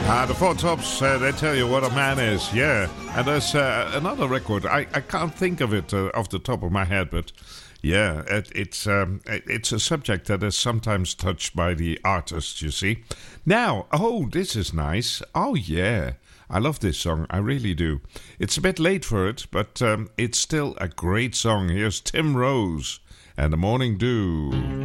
The Four Tops, they tell you what a man is, yeah. And there's another record, I can't think of it off the top of my head, but yeah, it's a subject that is sometimes touched by the artist, you see. Now, this is nice. Oh, yeah. I love this song, I really do. It's a bit late for it, but it's still a great song. Here's Tim Rose and The Morning Dew.